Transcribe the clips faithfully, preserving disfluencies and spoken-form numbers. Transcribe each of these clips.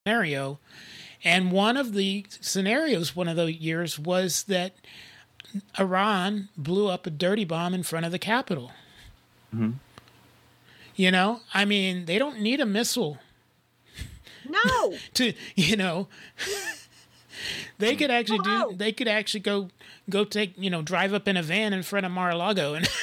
scenario. And one of the scenarios, one of the years, was that Iran blew up a dirty bomb in front of the Capitol. Mm-hmm. You know, I mean, they don't need a missile. No. to, you know, they could actually no. do, they could actually go, go take, you know, drive up in a van in front of Mar-a-Lago and.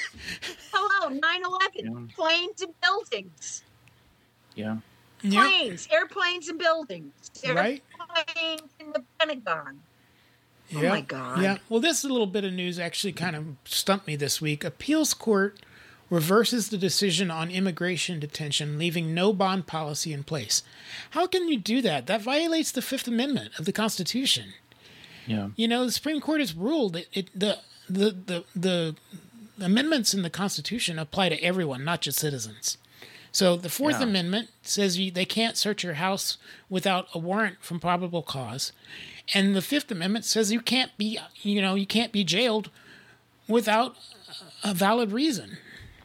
Hello, nine eleven, Yeah. planes and buildings. Yeah. Planes, yep. Airplanes and buildings. Right. Airplanes in the Pentagon. Yeah. Oh, my God. Yeah. Well, this little bit of news actually kind of stumped me this week. Appeals court reverses the decision on immigration detention, leaving no bond policy in place. How can you do that? That violates the Fifth Amendment of the Constitution. Yeah. You know, the Supreme Court has ruled that it, the, the, the, the amendments in the Constitution apply to everyone, not just citizens. So the Fourth Yeah. Amendment says you, they can't search your house without a warrant from probable cause. And the Fifth Amendment says you can't be, you know, you can't be jailed without a valid reason.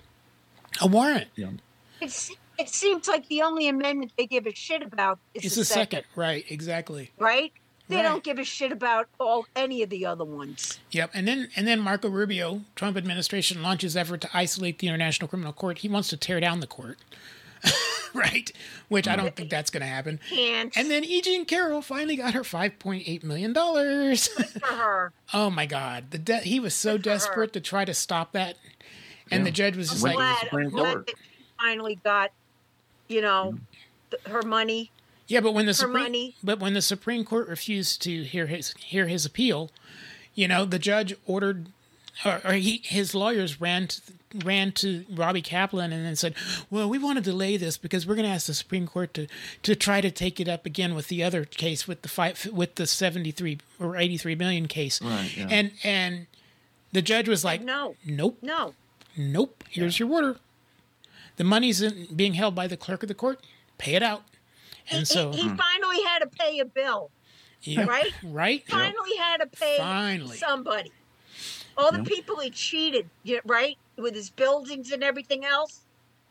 A warrant. Yeah. It's, it seems like the only amendment they give a shit about is It's the the second. second. Right, exactly. Right? They Right. don't give a shit about all any of the other ones. Yep. And then and then Marco Rubio, Trump administration, launches effort to isolate the International Criminal Court. He wants to tear down the court. Right? Which I don't think that's going to happen. Can't. And then E. Jean Carroll finally got her five point eight million dollars. For her. Oh my God! The de- he was so Good for her. desperate to try to stop that, and Yeah. the judge was just Went like, to the Glad, Supreme I'm glad Court. that she finally got, you know, th- her money. "Yeah, but when the For Supreme, money. but when the Supreme Court refused to hear his hear his appeal, you know, the judge ordered, or, or he his lawyers ran to, ran to Robbie Kaplan and then said, well, we want to delay this because we're going to ask the Supreme Court to to try to take it up again with the other case with the five with the seventy three or eighty three million case, Right, yeah. and and the judge was like, No. nope, No. nope. Here's your order. The money's in, being held by the clerk of the court. Pay it out. And so, he, he finally had to pay a bill. yeah, right? right, Finally had to pay Finally. somebody. All the Yep. people he cheated, y- right? With his buildings and everything else.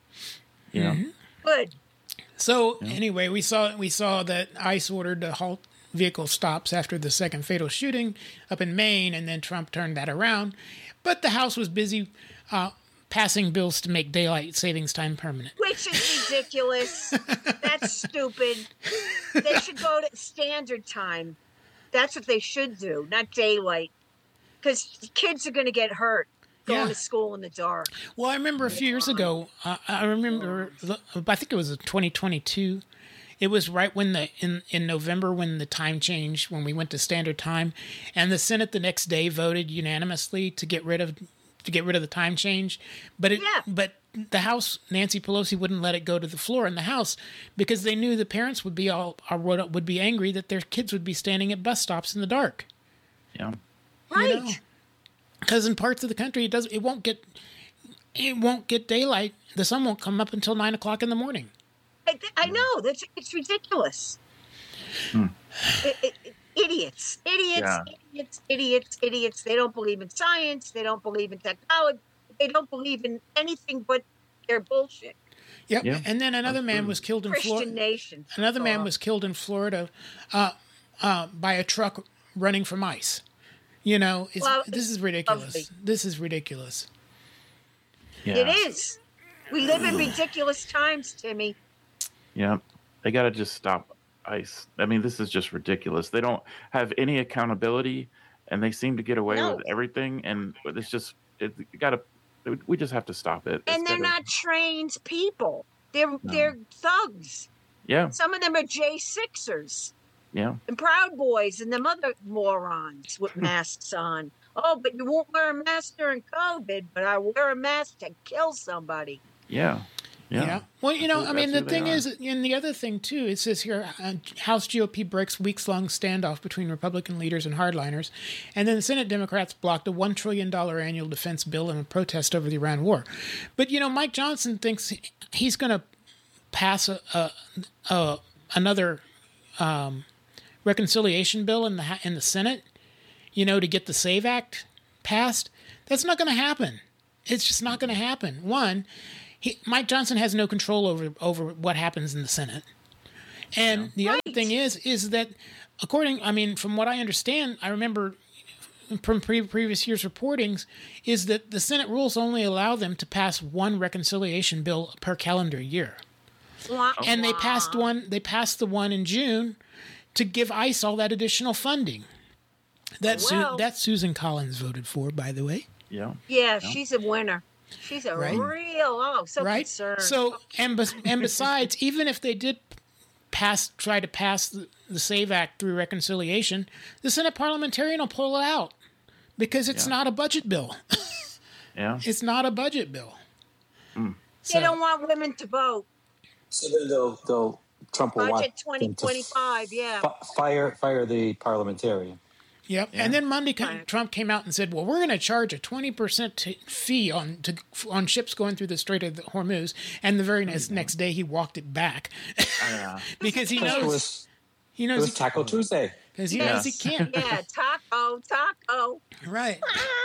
Yeah. Mm-hmm. Good. So anyway, we saw we saw that ICE ordered to halt vehicle stops after the second fatal shooting up in Maine, and then Trump turned that around. But the House was busy uh, passing bills to make daylight savings time permanent. Which is ridiculous. That's stupid. They should go to standard time. That's what they should do, not daylight. Because kids are going to get hurt going Yeah. to school in the dark. Well, I remember a few years ago. Uh, I remember, I think it was twenty twenty-two. It was right when the in, in November when the time changed, when we went to standard time, and the Senate the next day voted unanimously to get rid of to get rid of the time change. But it, Yeah. but the House, Nancy Pelosi wouldn't let it go to the floor in the House because they knew the parents would be all uh, would be angry that their kids would be standing at bus stops in the dark. Yeah. Right. Because in parts of the country, it does it won't get it won't get daylight. The sun won't come up until nine o'clock in the morning. I, th- I know. That's It's ridiculous. I- I- I- idiots. Idiots. Yeah. Idiots. Idiots. Idiots. They don't believe in science. They don't believe in technology. They don't believe in anything but their bullshit. Yep. Yeah, And then another that's man true. was killed in Christian Florida. nation. Another man Uh, was killed in Florida uh, uh, by a truck running from ICE. You know, it's, Well, this is ridiculous. lovely. This is ridiculous. Yeah. It is. We live in ridiculous times, Timmy. Yeah. They got to just stop ICE. I mean, this is just ridiculous. They don't have any accountability, and they seem to get away No. with everything. And it's just, it, got to. We just have to stop it. And It's they're gotta- not trained people. They're they're thugs. Yeah. Some of them are J sixers Yeah. and Proud Boys and them other morons with masks on. Oh, but you won't wear a mask during COVID, but I wear a mask to kill somebody. Yeah. Yeah. Yeah. Well, you know, That's I mean, who the they thing are. is, and the other thing too, it says here, uh, House G O P breaks weeks-long standoff between Republican leaders and hardliners, and then the Senate Democrats blocked a one trillion dollar annual defense bill in a protest over the Iran war. But you know, Mike Johnson thinks he's going to pass a, a, a another um, reconciliation bill in the ha- in the Senate, you know, to get the SAVE Act passed. That's not going to happen. It's just not going to happen. One. He, Mike Johnson has no control over over what happens in the Senate, And the Right. other thing is, is that according, I mean, from what I understand, I remember from pre- previous years' reportings, is that the Senate rules only allow them to pass one reconciliation bill per calendar year. Wah, And they wah. passed one, they passed the one in June to give ICE all that additional funding. That, Su- Well. that Susan Collins voted for, by the way. Yeah. Yeah, she's a winner. She's a Right. real, oh, so Right? concerned. So, and, bes- and besides, even if they did pass, try to pass the, the SAVE Act through reconciliation, the Senate parliamentarian will pull it out because it's Yeah. not a budget bill. Yeah. It's not a budget bill. Mm. So, they don't want women to vote. So then they'll, they'll Trump will Budget want twenty them to twenty-five, yeah. fi- fire fire the parliamentarian. yep. Yeah. And then Monday, co- Right. Trump came out and said, "Well, we're going to charge a twenty percent t- fee on to, on ships going through the Strait of Hormuz." And the very next next day, he walked it back Yeah. because he It knows was he it knows was he, Taco Tuesday. because he Yeah. knows he can't. Yeah, taco, taco. Right.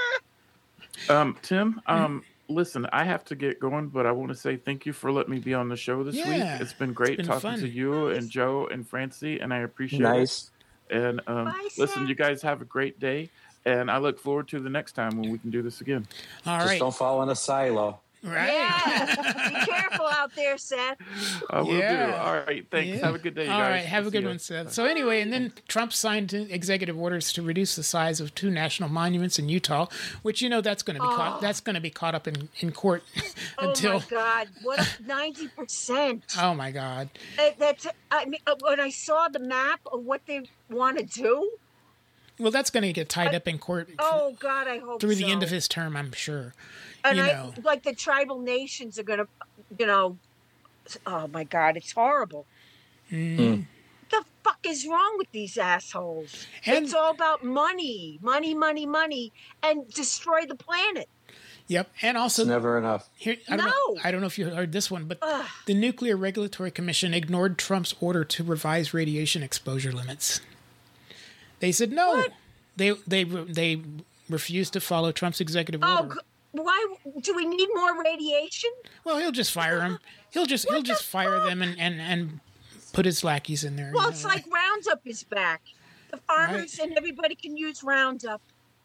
Um, Tim, um, listen, I have to get going, but I want to say thank you for letting me be on the show this Yeah. week. It's been great been talking fun. to you and Joe and Francie, and I appreciate Nice. it. And um, Bye, listen, Sam. you guys have a great day, and I look forward to the next time when we can do this again. All Just right. don't fall in a silo. Right. Yeah. Be careful out there, Seth. I will Yeah. do. All right, thanks. Yeah. Have a good day, you All guys. right, have a See good ya. one, Seth. So anyway, and then Trump signed executive orders to reduce the size of two national monuments in Utah, which you know that's going to be caught. Oh. That's going to be caught up in, in court Oh until. my God! What ninety percent? Oh my God! That's. I mean, uh, when I saw the map of what they want to do. Well, that's going to get tied up in court Oh God, I hope through the so. end of his term, I'm sure. And you I know. like the tribal nations are gonna, you know. Oh my God, it's horrible. Mm. What the fuck is wrong with these assholes? And- it's all about money, money, money, money, and destroy the planet. Yep, and also It's never enough. here. I don't know. No. I don't know if you heard this one, but Ugh. the Nuclear Regulatory Commission ignored Trump's order to revise radiation exposure limits. They said no. What? They they they refused to follow Trump's executive Oh, order. g- why do we need more radiation? Well, he'll just fire him. He'll just he'll What just the fire fuck? them and, and, and put his lackeys in there. Well, you it's know, like Roundup is back. The farmers and everybody can use Roundup,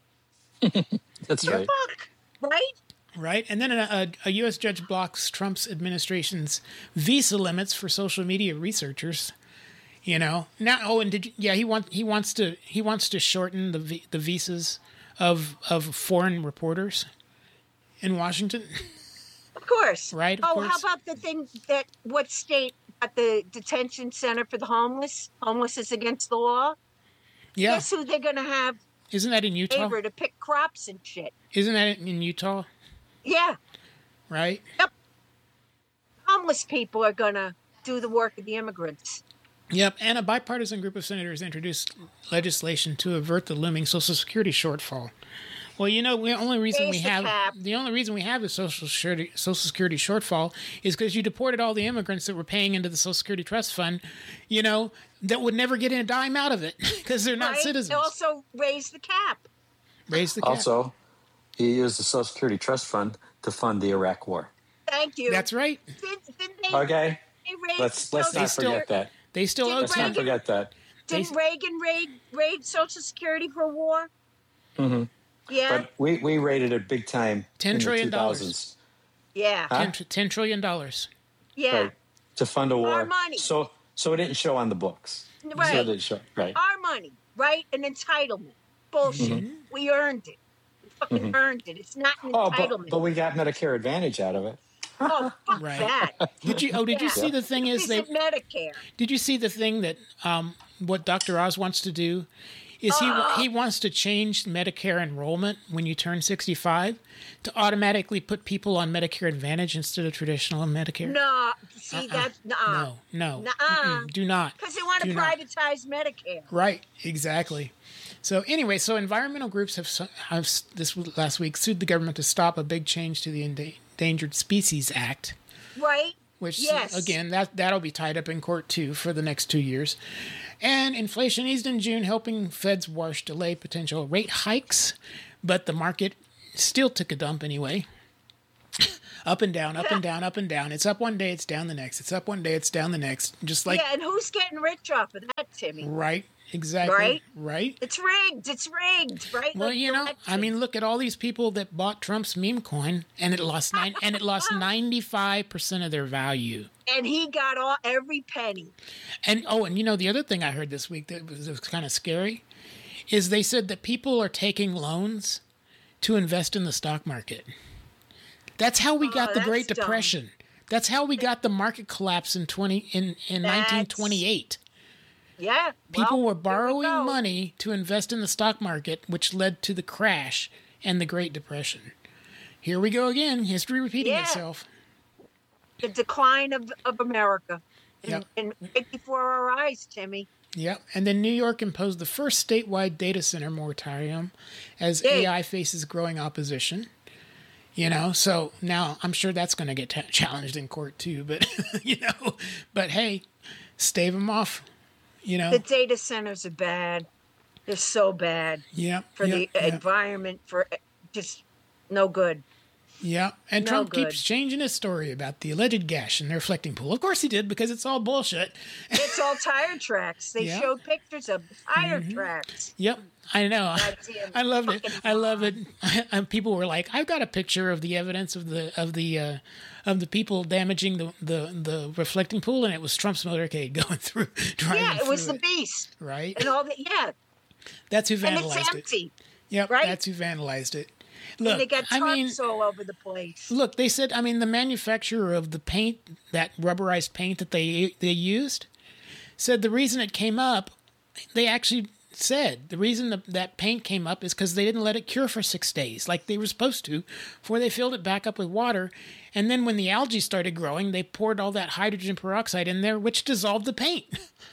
That's right. fuck, right? right. And then a, a, a U S judge blocks Trump's administration's visa limits for social media researchers. You know now. Oh, and did you, yeah, he wants he wants to he wants to shorten the vi- the visas of of foreign reporters in Washington. Of course. Right, of oh, course. how about the thing that what state at the detention center for the homeless? Homeless is against the law. Yeah, Guess who they're gonna have isn't that in Utah? favor to pick crops and shit? Isn't that in Utah? Yeah, Right. homeless people are gonna do the work of the immigrants. Yep, and a bipartisan group of senators introduced legislation to avert the looming Social Security shortfall. Well, you know, the only reason we Raise the have cap. the only reason we have a Social Security Social Security shortfall is because you deported all the immigrants that were paying into the Social Security Trust Fund, you know, that would never get a dime out of it because they're not right? citizens. Also raise the cap. Raise the cap. Also, he used the Social Security Trust Fund to fund the Iraq War. Thank you. That's right. Didn't, didn't they, Okay, they raise let's let's Social not still- forget that. They still Did owe Let's ten. not Reagan- forget that. Didn't they- Reagan raid raid Social Security for war? Mhm. Yeah, But we, we rated it big time ten in trillion the dollars. two thousands. yeah, Huh? ten, ten trillion dollars. yeah. Right, to fund a war. Our money. So so it didn't show on the books. So it Right. didn't show. Right. Our money, right? An entitlement. Bullshit. We earned it. We fucking earned it. It's not an Oh, entitlement. but, but we got Medicare Advantage out of it. oh, fuck Right. that. Did you? Oh, did you Yeah. see the thing is Is they? it Medicare? Did you see the thing that um, what Doctor Oz wants to do is he Oh. he wants to change Medicare enrollment when you turn sixty-five to automatically put people on Medicare Advantage instead of traditional Medicare. No. See, that's No, nah. no, Nuh-uh. Mm-mm, do not. Because they want to Do not. privatize Medicare. Right, exactly. So anyway, so environmental groups have, su- have s- this w- last week sued the government to stop a big change to the Enda- Endangered Species Act. Right? Which Yes. again, that that'll be tied up in court too for the next two years. And inflation eased in June, helping Feds wash delay potential rate hikes, but the market still took a dump anyway. Up and down, up and down, up and down. It's up one day, it's down the next. It's up one day, it's down the next. Just like yeah, and who's getting rich off of that, Timmy? right, exactly, Right? right. It's rigged. It's rigged, right? Well, Like you the know, I election. mean, look at all these people that bought Trump's meme coin, and it lost nine, and it lost ninety-five percent of their value. and he got all every penny. And oh, and you know, the other thing I heard this week that was, was kind of scary is they said that people are taking loans to invest in the stock market. That's how we got Oh, the Great that's dumb. Depression. That's how we got the market collapse in twenty in in That's- nineteen twenty-eight. Yeah, People well, were there we borrowing go. money to invest in the stock market, which led to the crash and the Great Depression. Here we go again. History repeating Yeah. itself. The decline of, of America. Yep. And right before our eyes, Timmy. Yep. And then New York imposed the first statewide data center moratorium as Yay. A I faces growing opposition. You know, so now I'm sure that's going to get ta challenged in court too. But, you know, but hey, stave them off, you know. The data centers are bad. They're so bad Yep. for yep, the yep, environment, for just no good. yep. And no Trump good. keeps changing his story about the alleged gash in the reflecting pool. Of course he did, because it's all bullshit. It's all tire tracks. They Yeah. showed pictures of tire tracks. Yep, I know. Goddamn I loved it. fucking I love it. And people were like, "I've got a picture of the evidence of the of the uh, of the people damaging the, the the reflecting pool, and it was Trump's motorcade going through, driving Yeah, it was the through beast. right. And all that. Yeah. That's who And it's vandalized it. empty. Yep, right? that's who vandalized it. And Look, they got I mean, tarps all over the place. look, they said, I mean, the manufacturer of the paint, that rubberized paint that they they used, said the reason it came up, they actually said the reason the, that paint came up is because they didn't let it cure for six days like they were supposed to before they filled it back up with water. And then when the algae started growing, they poured all that hydrogen peroxide in there, which dissolved the paint.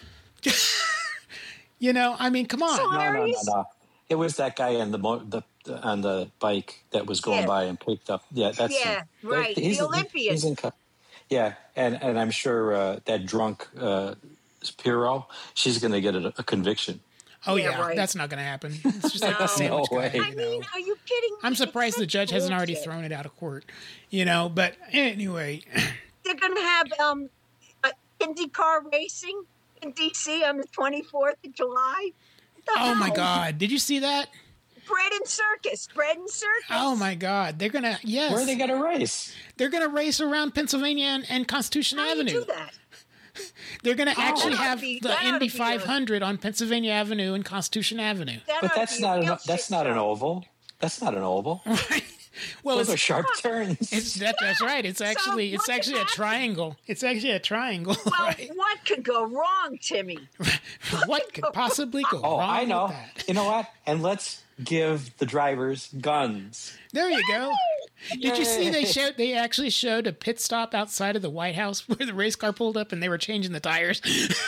You know, I mean, come on. So- No, no, no, Hilarious. no. It was that guy on the, mo- the, the on the bike that was going Yeah. by and picked up. Yeah, that's Yeah, him. right. The He's- Olympian. He's in, co- yeah, and and I'm sure uh, that drunk uh, Piro, she's going to get a, a conviction. Oh, Yeah, yeah, right. that's not going to happen. It's just like No. the sandwich No guy, way. you I mean, know. are you kidding me? I'm It's surprised the such judge hasn't already bullshit. thrown it out of court, you know, but anyway. They're going to have um, uh, IndyCar racing in D C on the twenty-fourth of July. What the Oh, my hell? God. Did you see that? Bread and circus. Bread and circus. Oh my God! They're gonna yes. Where are they going to race? They're gonna race around Pennsylvania and, and Constitution How do you Avenue. do that? They're gonna actually That ought to have be- the that ought to Indy be a- five hundred on Pennsylvania Avenue and Constitution Avenue. That But ought that's to be a not an, real that's shit not an show. oval. That's not an oval. Well, Those are it's, sharp turns. it's that, that's right. It's actually it's what actually a happened? triangle. It's actually a triangle. Well, Right? what could go wrong, Timmy? What could possibly go oh, wrong I know. with that? You know what? And let's give the drivers guns. There you go. Did you see they Yay. showed they actually showed a pit stop outside of the White House where the race car pulled up and they were changing the tires?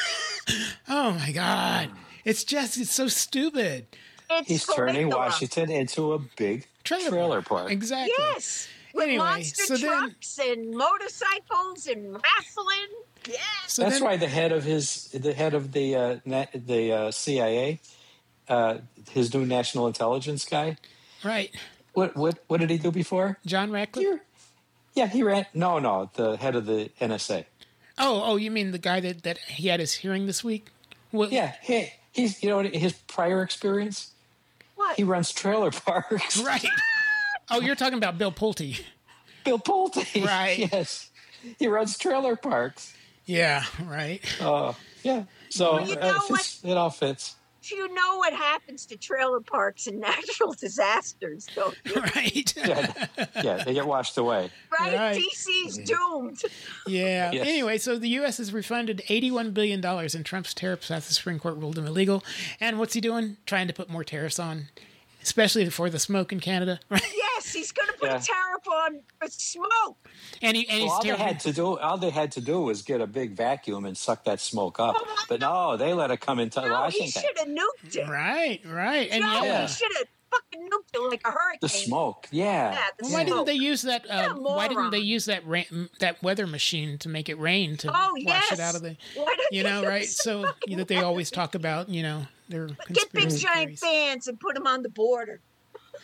Oh my God. It's just it's so stupid. It's He's turning Caligula. Washington into a big Trailer, trailer park. Exactly. Yes. With Anyway, monster so then- trucks and motorcycles and wrestling. Yeah. So That's then, why the head of his, the head of the uh, na- the uh, C I A, uh, his new national intelligence guy. right. What what what did he do before? John Ratcliffe? Here, yeah, he ran. No, no, the head of the N S A. Oh, oh, you mean the guy that, that he had his hearing this week? Well, Yeah, he, he's you know what, his prior experience. What? He runs trailer parks. Right. Oh, you're talking about Bill Pulte. Bill Pulte. Right. Yes, he runs trailer parks. Yeah, right. Oh, yeah. So Well, you uh, know it, fits, it all fits. You know what happens to trailer parks and natural disasters, don't you? Right. Yeah, yeah, they get washed away. Right? Right. D C's doomed. Yeah. Yes. Anyway, so the U S has refunded eighty-one billion dollars in Trump's tariffs after the Supreme Court ruled them illegal. And what's he doing? Trying to put more tariffs on, especially for the smoke in Canada. Right. Yes, he's going to put Yeah. a tariff on for smoke. And, he, and he's Well, all they terrible. had to do, all they had to do was get a big vacuum and suck that smoke up. But no, they let it come into No, he Washington. should have nuked it. Right, right. And No, yeah. Yeah. he should have fucking nuked it like a hurricane. The smoke, yeah. Yeah, the Well, why didn't smoke. they use that? Uh, You're a why didn't they moron. use that rain, that weather machine to make it rain to Oh, wash yes. it out of the? Why don't You know, use right? So fucking that they always talk about, you know, their Get big conspiracy giant theories. fans and put them on the border.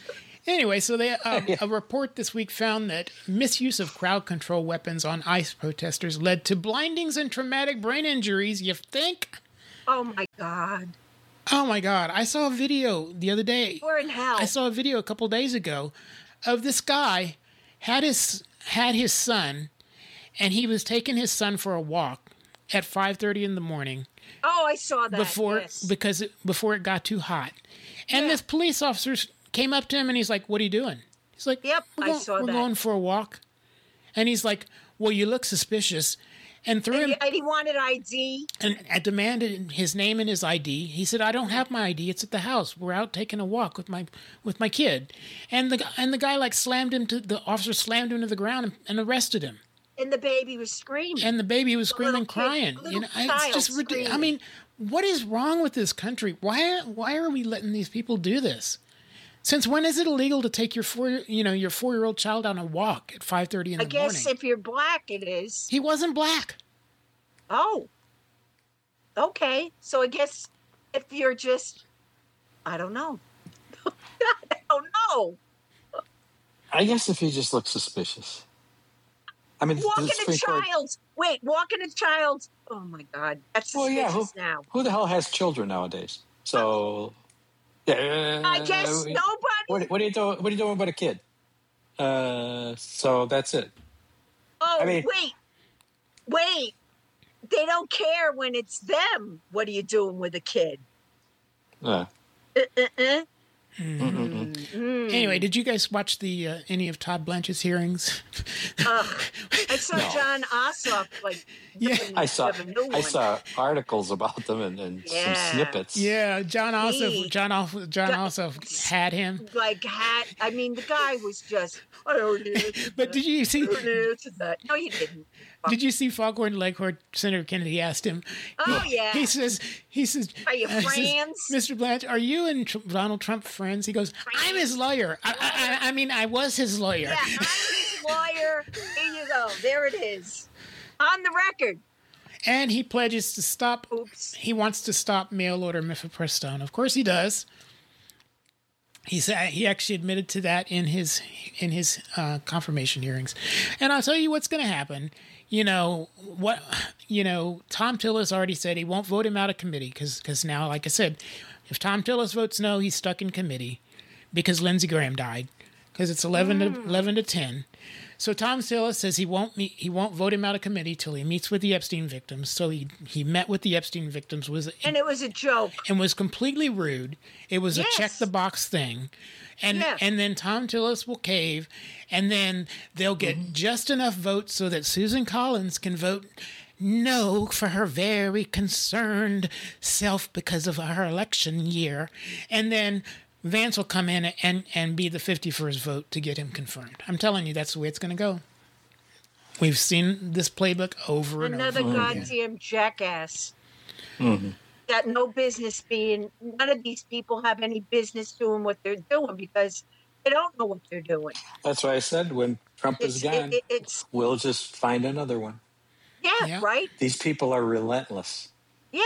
Anyway, so they, um, a report this week found that misuse of crowd control weapons on ICE protesters led to blindings and traumatic brain injuries. You think? Oh my God. Oh my God. I saw a video the other day. We're in hell. I saw a video a couple days ago of this guy had his had his son, and he was taking his son for a walk at five thirty in the morning. Oh, I saw that. Before yes. because it, before it got too hot. And Yeah. this police officer came up to him and he's like, "What are you doing?" He's like, Yep, we're I going, saw We're that. going for a walk." And he's like, "Well, you look suspicious." And threw And him he, and he wanted I D. and I demanded his name and his I D. He said, "I don't have my I D. It's at the house. We're out taking a walk with my with my kid." And the and the guy like slammed him to the officer slammed him to the ground and, and arrested him. And the baby was screaming. And the baby was The screaming, little kid- crying. little You know, it's child just ridiculous. I screaming. mean, what is wrong with this country? Why why are we letting these people do this? Since when is it illegal to take your four you know your four year old child on a walk at five thirty in I the guess morning? if you're black, it is. He wasn't black. Oh. Okay. So I guess if you're just, I don't know. I don't know. I guess if he just looks suspicious. I mean, the Walking a Supreme Court- child. Wait, walking a child. Oh my God. That's Well, yeah, suspicious who, now. who the hell has children nowadays? So, yeah. I guess uh, nobody. What, what are you doing? What are you doing about a kid? Uh, so that's it. Oh, I mean- wait. Wait. They don't care when it's them. What are you doing with a kid? Uh, Uh, uh, uh. mm-mm-mm. Mm. Anyway, did you guys watch the uh, any of Todd Blanche's hearings? Ugh. I saw No. John Ossoff like. Yeah. doing I saw a new I one. saw articles about them and, and Yeah. some snippets. Yeah, John also He- John also John John- also had him. Like hat. I mean, the guy was just. I don't need But did you see? I don't need that. No, you didn't. Did you see Foghorn Leghorn? Senator Kennedy asked him. Oh yeah. He says, he says, Are you uh, he says, friends? Mister Blanche, are you and Tr- Donald Trump friends? He goes, I'm his lawyer. I, I, I mean, I was his lawyer. Yeah, I'm his lawyer. Here you go. There it is. On the record. And he pledges to stop. Oops. He wants to stop mail order mifepristone. Of course, he does. He said he actually admitted to that in his in his uh, confirmation hearings. And I'll tell you what's going to happen. You know what? You know Tom Tillis already said he won't vote him out of committee because because now, like I said, if Tom Tillis votes no, he's stuck in committee because Lindsey Graham died because it's eleven to eleven to ten. So Tom Tillis says he won't meet, he won't vote him out of committee till he meets with the Epstein victims. So he he met with the Epstein victims was And it was a joke. and was completely rude. It was Yes. a check the box thing. And Yeah. and then Tom Tillis will cave, and then they'll get just enough votes so that Susan Collins can vote no for her very concerned self because of her election year. And then Vance will come in and, and be the fifty-first vote to get him confirmed. I'm telling you, that's the way it's going to go. We've seen this playbook over and Another over again. goddamn jackass. Mhm. Got no business being. None of these people have any business doing what they're doing because they don't know what they're doing. That's why I said when Trump is It's, gone, it, it, it's we'll just find another one. yeah, Yeah. right. These people are relentless. Yeah.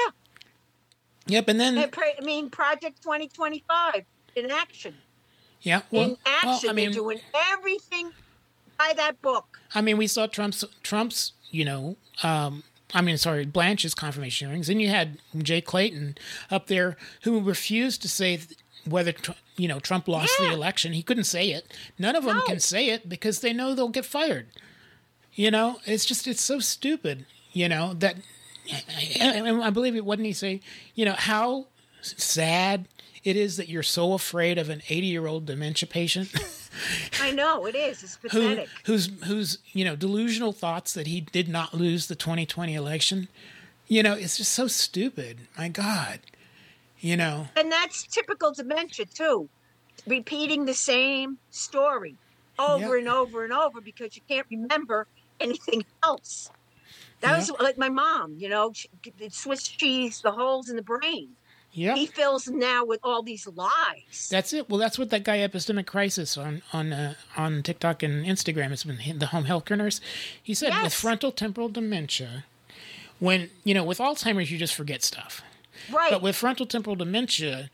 Yep, and then I pra- I mean, Project twenty twenty-five in action. yeah, well, in action, well, I mean, they're doing everything by that book. I mean, we saw Trump's Trump's, you know, um, I mean, sorry, Blanche's confirmation hearings, and you had Jay Clayton up there who refused to say th- whether Tr- you know Trump lost Yeah. the election. He couldn't say it. None of them No. can say it because they know they'll get fired. You know, it's just it's so stupid. You know that, and I believe it. Wasn't he say? You know how sad it is that you're so afraid of an eighty-year-old dementia patient. I know it is. It's Who, pathetic. who's who's you know delusional thoughts that he did not lose the twenty twenty election. You know, it's just so stupid. My God, you know. And that's typical dementia too. Repeating the same story over Yeah. and over and over because you can't remember anything else. That was like my mom, you know, she, the Swiss cheese, the holes in the brain. Yeah, He fills them now with all these lies. that's it. Well, that's what that guy Epistemic Crisis on on uh, on TikTok and Instagram has been the home healthcare nurse. He said with Yes. frontal temporal dementia, when you know with Alzheimer's you just forget stuff. Right. But with frontal temporal dementia,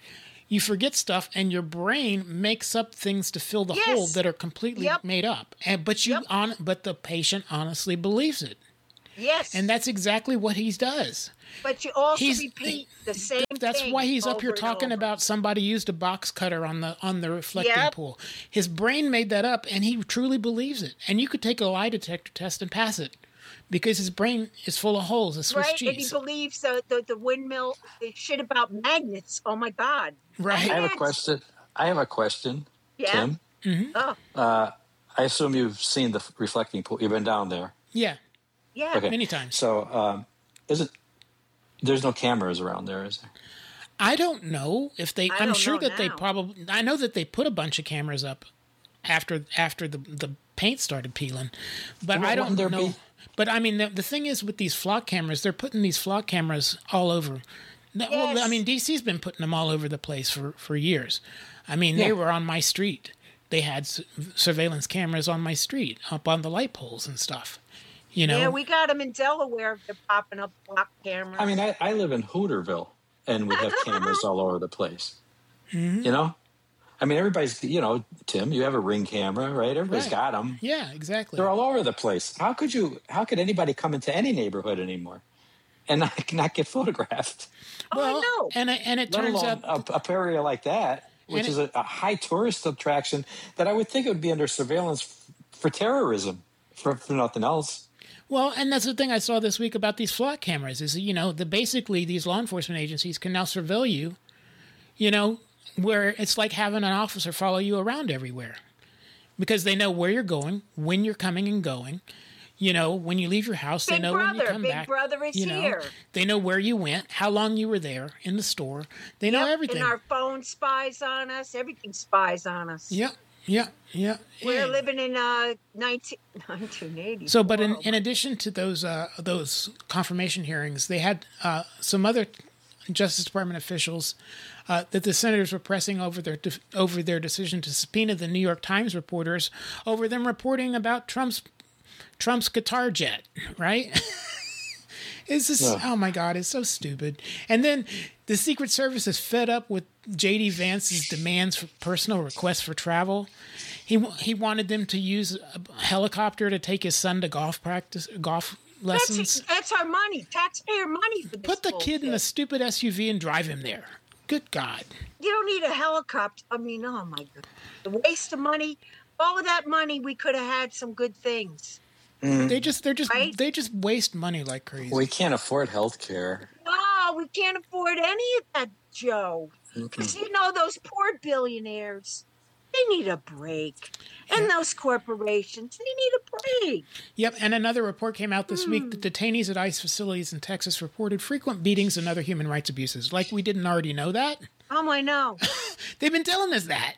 you forget stuff, and your brain makes up things to fill the Yes. hole that are completely Yep. made up. And but you Yep. on but the patient honestly believes it, Yes. and that's exactly what he does. but you also he's- repeat the same That's thing why he's up over here and talking over. about somebody used a box cutter on the on the reflecting Yep. pool. His brain made that up, and he truly believes it. And you could take a lie detector test and pass it, because his brain is full of holes. It's Swiss Right, and he cheese, believes the, the, the windmill the shit about magnets. Oh my God. right? I have a Magnets. question. I have a question, Yeah. Tim. Oh, Uh, I assume you've seen the reflecting pool. You've been down there. Yeah, yeah. Okay. many times. So, um, is it? There's no cameras around there, is there? I don't know if they. I I'm don't sure know that they now. probably. I know that they put a bunch of cameras up after after the the paint started peeling, but Well, I don't wouldn't there know. be- But I mean, the, the thing is with these flock cameras, they're putting these flock cameras all over. No, well, I Yes. mean, D C's been putting them all over the place for for years. I mean, they Yeah. were on my street. They had s- surveillance cameras on my street, up on the light poles and stuff. You know, Yeah, we got them in Delaware. They're popping up block cameras. I mean, I, I live in Hooterville, and we have cameras all over the place. Mm-hmm. You know, I mean, everybody's. You know, Tim, you have a Ring camera, right? Everybody's Right. got them. yeah, exactly. They're all over the place. How could you? How could anybody come into any neighborhood anymore and not, not get photographed? oh, I know. and I- and it Let turns alone out a, a area like that, which And is it- a, a high tourist attraction that I would think it would be under surveillance f- for terrorism, for, for nothing else. Well, and that's the thing I saw this week about these flock cameras is, you know, the basically these law enforcement agencies can now surveil you, you know, where it's like having an officer follow you around everywhere, because they know where you're going, when you're coming and going. You know, when you leave your house, they Big know when you Brother, come Big back. Brother is you know, here. They know where you went, how long you were there in the store. They know Yep, everything. And our phone spies on us. Everything spies on us. Yep, yep, yep. We're Yeah. living in uh, nineteen, nineteen eighty. So, but in, in addition to those uh, those confirmation hearings, they had uh, some other Justice Department officials uh, that the senators were pressing over their de- over their decision to subpoena the New York Times reporters over them reporting about Trump's Trump's guitar jet, right? It's just, Yeah. oh my God, it's so stupid. And then the Secret Service is fed up with J D Vance's demands for personal requests for travel. He wa- he wanted them to use a helicopter to take his son to golf practice, golf lessons. that's, that's our money, taxpayer money for this. Put the kid in a bullshit. stupid S U V and drive him there. Good God. You don't need a helicopter. I mean, oh my God, the waste of money. All of that money, we could have had some good things. They just they're just Right? they just waste money like crazy. We can't afford health care. No, we can't afford any of that, Joe. Mm-hmm. Because you know those poor billionaires, they need a break, and those corporations, they need a break. Yep, and another report came out this week that detainees at ICE facilities in Texas reported frequent beatings and other human rights abuses. Like we didn't already know that. Oh, I know. They've been telling us that.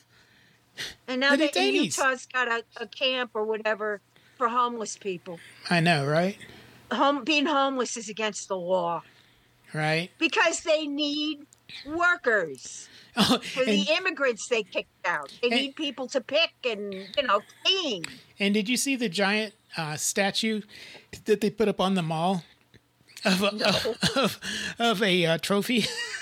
And now The that detainees. Utah's got a, a camp or whatever for homeless people. I know, right? Home, being homeless is against the law Right. because they need workers. Oh, For and, the immigrants they kicked out. They and- need people to pick and, you know, clean. and did you see the giant uh, statue that they put up on the mall of a, of, of a uh, trophy?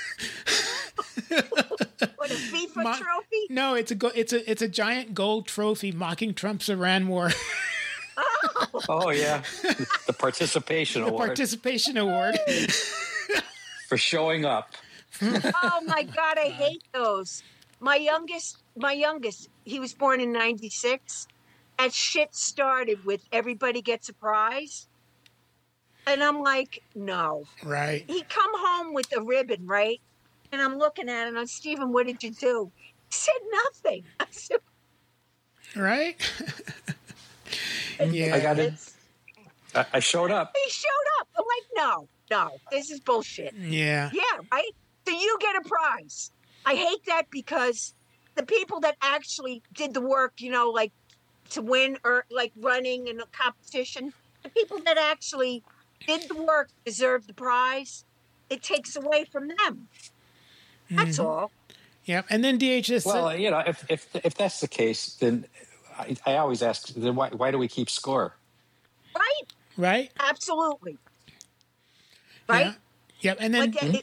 What, a FIFA Mo- trophy? No, it's a go- it's a it's a giant gold trophy mocking Trump's Iran war. Oh yeah, the participation award Participation award. for showing up. Oh my God, I hate those. My youngest, my youngest, he was born in ninety-six. That shit started with everybody gets a prize. And I'm like, no. Right. He come home with a ribbon, right? And I'm looking at it and I'm, Stephen, what did you do? He said nothing. I said, Right. yeah. I got it. it's, I, I showed up. he showed up. I'm like, no, no, this is bullshit. Yeah. Yeah, right? So you get a prize. I hate that because the people that actually did the work, you know, like to win or like running in a competition, the people that actually did the work deserve the prize. It takes away from them. That's all. Yep. And then D H S. Well, said, you know, if if if that's the case, then I, I always ask, then why why do we keep score? Right? right. Absolutely. Right? Yeah. Yep. And then Like, it,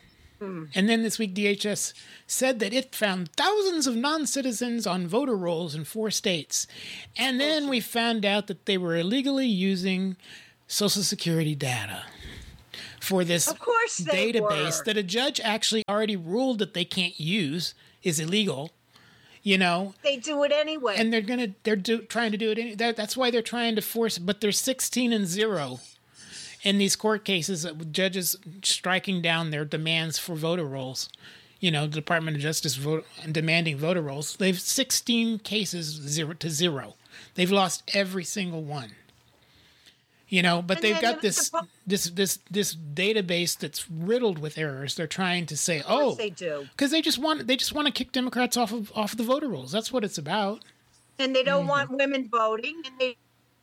And then this week, D H S said that it found thousands of non-citizens on voter rolls in four states. And then we found out that they were illegally using Social Security data for this Of course they database were. that a judge actually already ruled that they can't use, is illegal, you know. They do it anyway. And they're gonna they're do, trying to do it. Any, that, that's why they're trying to force. But they're sixteen and zero in these court cases with judges striking down their demands for voter rolls. You know, the Department of Justice vote, demanding voter rolls. They've sixteen cases zero to zero. They've lost every single one. You know, but And they've then got the- this the- this this this database that's riddled with errors. They're trying to say, Of course oh, they do. because they just want they just want to kick Democrats off of off the voter rolls. That's what it's about. And they don't Mm-hmm. want women voting. And they,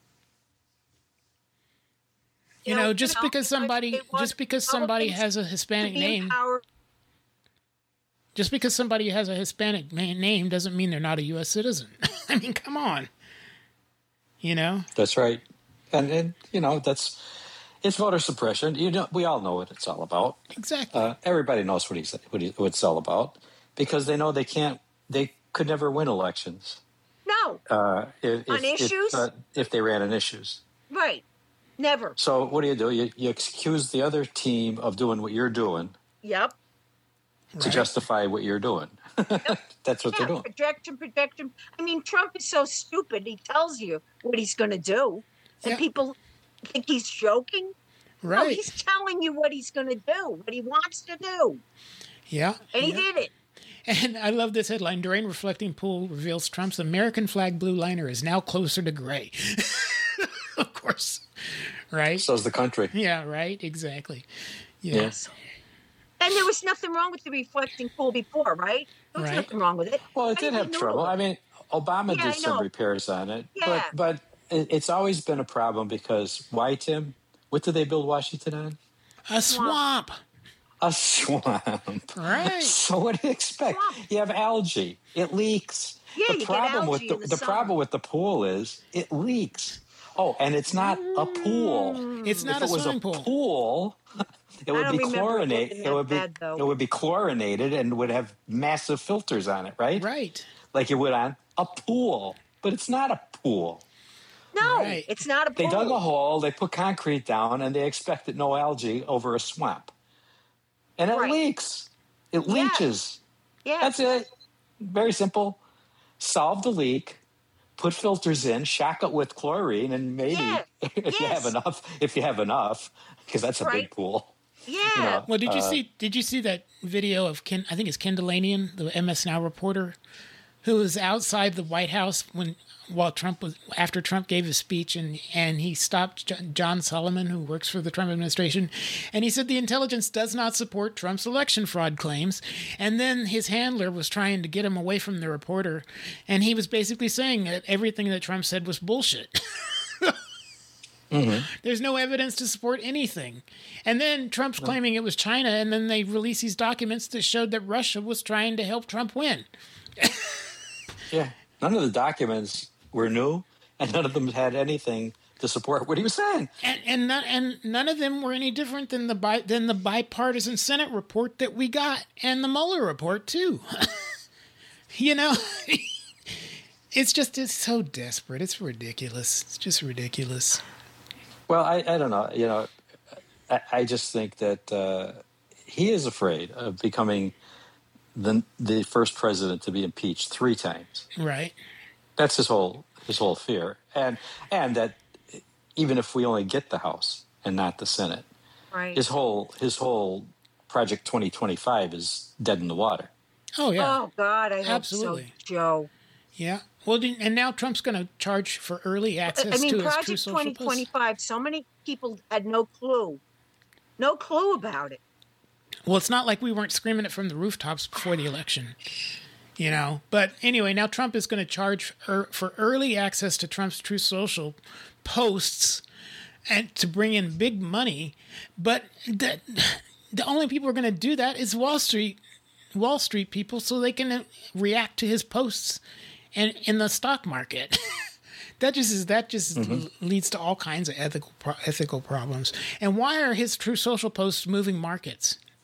You know, just because somebody they want just because somebody Republicans has a Hispanic to be name, empowered. just because somebody has a Hispanic ma- name doesn't mean they're not a U S citizen. I mean, come on. You know? That's right. And, and you know, that's it's voter suppression. You know, we all know what it's all about. Exactly. Uh, everybody knows what he's what, he, what it's all about because they know they can't. They could never win elections No, uh, if, On if, issues? if, uh, if they ran on issues. right. Never. So what do you do? You, you accuse the other team of doing what you're doing Yep. to Right. justify what you're doing. That's what Yeah, they're doing. project him, project him. I mean, Trump is so stupid. He tells you what he's going to do, and Yeah. people think he's joking. No, Right. he's telling you what he's going to do, what he wants to do, Yeah. and he yeah. did it. And I love this headline. Terrain reflecting pool reveals Trump's American flag blue liner is now closer to gray. Of course. Right? So's the country. Yeah, right. Exactly. Yeah. Yes. And there was nothing wrong with the reflecting pool before, right? There was Right. nothing wrong with it. Well, it I did didn't have know. trouble. I mean, Obama Yeah, I did some know. repairs on it, Yeah. but but it, it's always been a problem because why, Tim? What did they build Washington on? A swamp. A swamp. Right. So what do you expect? Swamp. You have algae. It leaks. Yeah, the you get problem with algae the, in the the summer. problem with the pool is it leaks. Oh, and it's not a pool. It's not if a it was swimming a pool. pool, it would don't be remember it chlorinated. looking It that would be bad, though. it would be chlorinated and would have massive filters on it, right? Right. Like you would on a pool. But it's not a pool. No, Right. it's not a They pool. dug a hole, they put concrete down, and they expected no algae over a swamp. And it Right. leaks. It leaches. Yeah. That's it. Very simple. Solve the leak, put filters in, shock it with chlorine, and maybe Yeah. if you Yes. have enough, if you have enough, because that's a Right. big pool. Yeah. You know, Well, did you uh, see? Did you see that video of Ken? I think it's Ken Delanian, the M S Now reporter, who was outside the White House when while Trump was after Trump gave his speech, and and he stopped Jo- John Solomon, who works for the Trump administration, and he said the intelligence does not support Trump's election fraud claims. And then his handler was trying to get him away from the reporter, and he was basically saying that everything that Trump said was bullshit. There's no evidence to support anything. And then Trump's claiming it was China, and then they release these documents that showed that Russia was trying to help Trump win. Yeah. None of the documents were new, and none of them had anything to support what he was saying. And and none, and none of them were any different than the bi, than the bipartisan Senate report that we got, and the Mueller report too. You know, it's just it's so desperate. It's ridiculous. It's just ridiculous. Well, I, I don't know. You know, I, I just think that uh, he is afraid of becoming the the first president to be impeached three times. Right. That's his whole his whole fear, and and that even if we only get the House and not the Senate, Right. his whole his whole Project twenty twenty-five is dead in the water. Oh yeah. Oh God, I hope Absolutely. so, Joe. Yeah. Well, the- and now Trump's going to charge for early access I mean, to his True Project Social twenty posts. twenty-five. So many people had no clue, no clue about it. Well, it's not like we weren't screaming it from the rooftops before the election, you know. But anyway, now Trump is going to charge er, for early access to Trump's True Social posts and to bring in big money. But the, the only people who are going to do that is Wall Street, Wall Street people, so they can react to his posts and in the stock market. That just is that just Mm-hmm. leads to all kinds of ethical pro- ethical problems. And why are his True Social posts moving markets?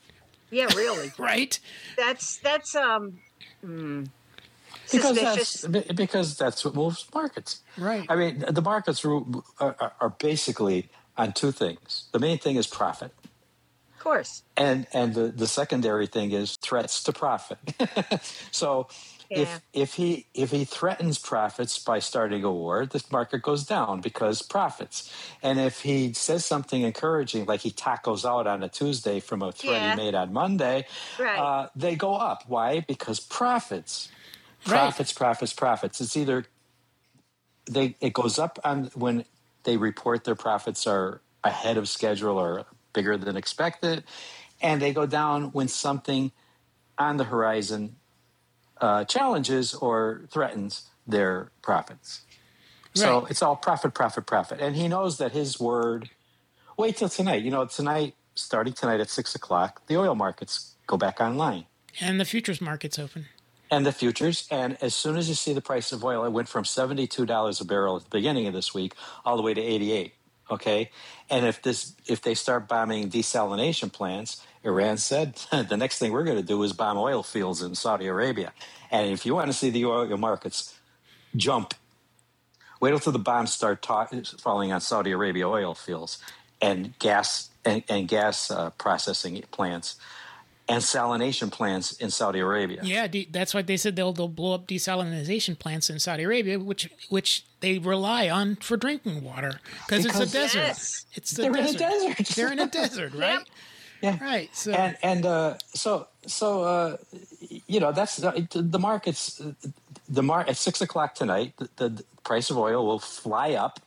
Yeah, really. right? That's that's um mm, because suspicious. that's because that's what moves markets. Right. I mean, the markets are, are, are basically on two things. The main thing is profit. Of course. And and the, the secondary thing is threats to profit. So Yeah. if if he if he threatens profits by starting a war, the market goes down because profits. And if he says something encouraging, like he tacos out on a Tuesday from a threat Yeah. he made on Monday, Right. uh, they go up. Why? Because profits, Right. profits, profits, profits. It's either they it goes up on when they report their profits are ahead of schedule or bigger than expected, and they go down when something on the horizon uh, challenges or threatens their profits. So Right. it's all profit, profit, profit. And he knows that his word, wait till tonight. You know, tonight, starting tonight at six o'clock, the oil markets go back online. And the futures market's open. And the futures. And as soon as you see the price of oil, it went from seventy-two dollars a barrel at the beginning of this week all the way to eighty-eight. Okay. And if this, if they start bombing desalination plants, Iran said the next thing we're going to do is bomb oil fields in Saudi Arabia. And if you want to see the oil markets jump, wait until the bombs start ta- falling on Saudi Arabia oil fields and gas and, and gas uh, processing plants and salination plants in Saudi Arabia. Yeah, de- that's why they said they'll they'll blow up desalination plants in Saudi Arabia, which which they rely on for drinking water because it's a Because- desert. Yes. It's the They're in a desert. desert. They're in a desert, right? Yeah. Right. So And and uh, so so uh, you know that's the, the markets. The mar at six o'clock tonight, the, the price of oil will fly up,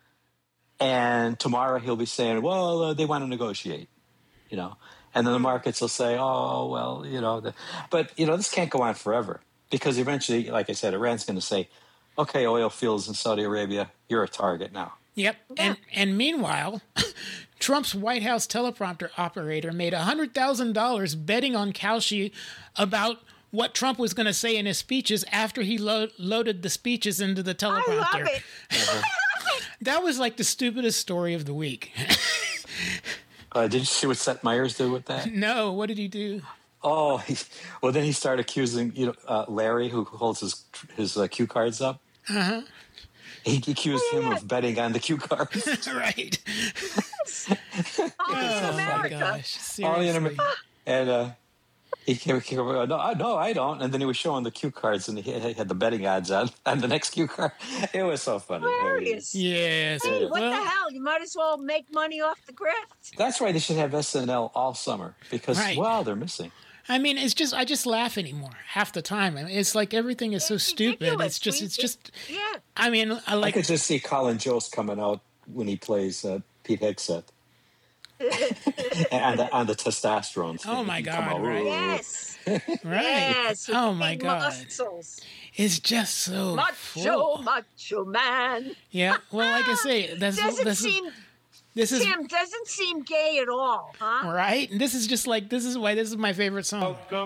and tomorrow he'll be saying, "Well, uh, they want to negotiate," you know, and then the markets will say, "Oh, well, you know," the, but you know this can't go on forever because eventually, like I said, Iran's going to say, "Okay, oil fields in Saudi Arabia, you're a target now." Yep. And and meanwhile, Trump's White House teleprompter operator made one hundred thousand dollars betting on Kalshi about what Trump was going to say in his speeches after he lo- loaded the speeches into the I teleprompter. love it. That was like the stupidest story of the week. Uh, did you see what Seth Meyers did with that? No, what did he do? Oh, he, well, then he started accusing you know uh, Larry, who holds his his uh, cue cards up. Uh-huh. He accused him of betting on the cue cards. Right. Oh, it's Oh my America. gosh. All the Seriously. internet- and uh, he came, came over, no, I, no, I don't. And then he was showing the cue cards, and he had, he had the betting odds on, on the next cue card. It was so funny. I mean, Hilarious. Yes. Hey, what Well, the hell? You might as well make money off the grift. that's why they should have S N L all summer because, Right. wow, they're missing. I mean, it's just I just laugh anymore half the time. I mean, it's like everything is so It's stupid. ridiculous. It's just We- it's just. Yeah. I mean, I I like. could just see Colin Jost coming out when he plays uh, Pete Hegseth. on, the, on the testosterone thing. Oh, my He'd come God, out, right. "Ooh." Yes. Right. Yes. with Oh the my big God. Muscles. It's just so Macho, full. macho man. Yeah. Well, like I say, that's Doesn't this seem, is this is Tim doesn't seem gay at all, huh? right. And this is just like this is why this is my favorite song.